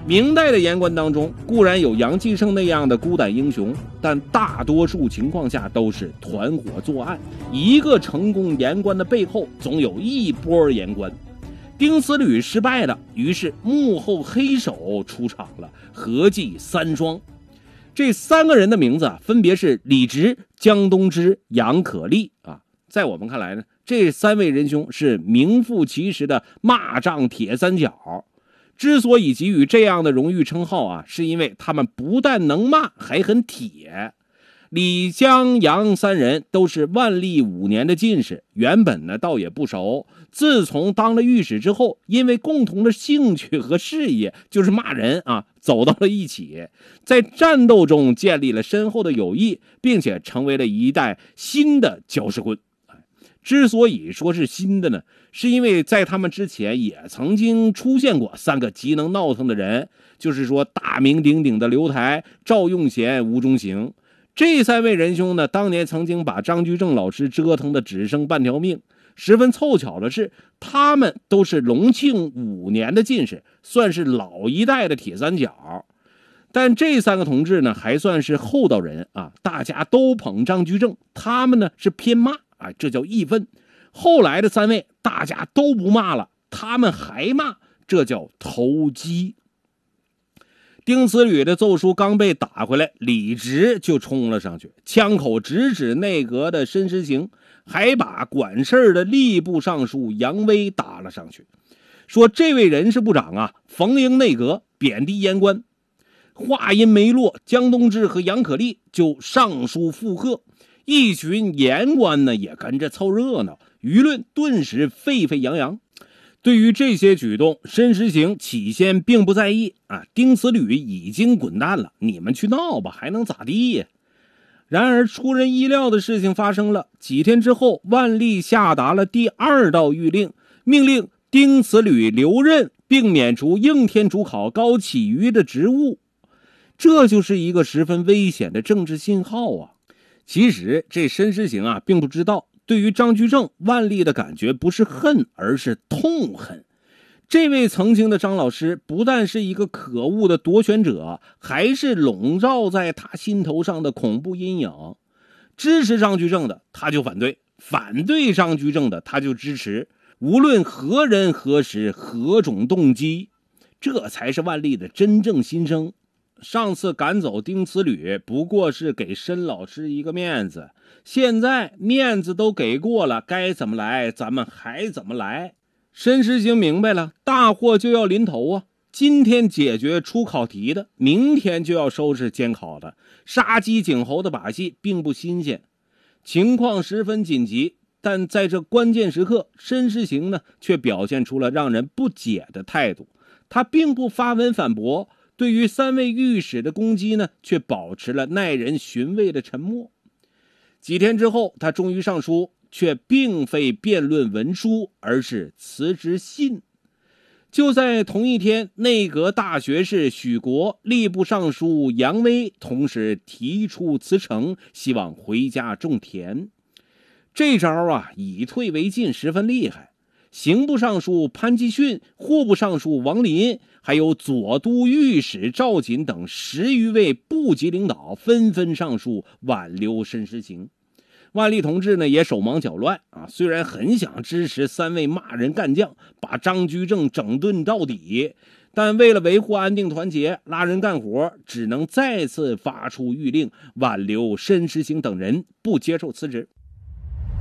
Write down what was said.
明代的言官当中，固然有杨继盛那样的孤胆英雄，但大多数情况下都是团伙作案。一个成功言官的背后，总有一波言官。丁慈履失败了，于是幕后黑手出场了，合计3桩。这3个人的名字分别是李直、江东之、杨可立在我们看来呢，这3位仁兄是名副其实的骂仗铁三角。之所以给予这样的荣誉称号是因为他们不但能骂，还很铁。李、江、杨3人都是万历5年的进士，原本呢倒也不熟。自从当了御史之后，因为共同的兴趣和事业就是骂人走到了一起，在战斗中建立了深厚的友谊，并且成为了一代新的搅屎棍。之所以说是新的呢，是因为在他们之前也曾经出现过3个极能闹腾的人，就是说大名鼎鼎的刘台、赵用贤、吴中行。这3位仁兄呢，当年曾经把张居正老师折腾的只剩半条命。十分凑巧的是，他们都是隆庆5年的进士，算是老一代的铁三角。但这3个同志呢，还算是厚道人大家都捧张居正，他们呢是偏骂这叫义愤。后来的3位大家都不骂了，他们还骂，这叫投机。丁慈履的奏书刚被打回来，李直就冲了上去，枪口直指内阁的申时行，还把管事的吏部尚书杨威打了上去，说这位人事部长逢迎内阁，贬低言官。话音没落，江东之和杨可立就上书附和，一群言官呢也跟着凑热闹，舆论顿时沸沸扬扬。对于这些举动，申时行起先并不在意丁慈履已经滚蛋了，你们去闹吧，还能咋地呀？然而出人意料的事情发生了，几天之后，万历下达了第2道谕令，命令丁慈履留任，并免除应天主考高启瑜的职务。这就是一个十分危险的政治信号其实这申时行并不知道，对于张居正，万历的感觉不是恨，而是痛恨。这位曾经的张老师不但是一个可恶的夺权者，还是笼罩在他心头上的恐怖阴影。支持张居正的他就反对，反对张居正的他就支持，无论何人何时何种动机，这才是万历的真正心声。上次赶走丁慈履不过是给申老师一个面子，现在面子都给过了，该怎么来咱们还怎么来。申时行明白了，大祸就要临头今天解决出考题的，明天就要收拾监考的，杀鸡儆猴的把戏并不新鲜。情况十分紧急，但在这关键时刻，申时行呢却表现出了让人不解的态度。他并不发文反驳，对于3位御史的攻击呢，却保持了耐人寻味的沉默。几天之后，他终于上书，却并非辩论文书，而是辞职信。就在同一天，内阁大学士许国、吏部尚书杨威同时提出辞呈，希望回家种田。这招以退为进，十分厉害。刑部尚书潘继训、户部尚书王林，还有左都御史赵瑾等10余位部级领导纷纷上书挽留申时行。万历同志呢也手忙脚乱虽然很想支持3位骂人干将，把张居正整顿到底，但为了维护安定团结，拉人干活，只能再次发出谕令，挽留申时行等人不接受辞职。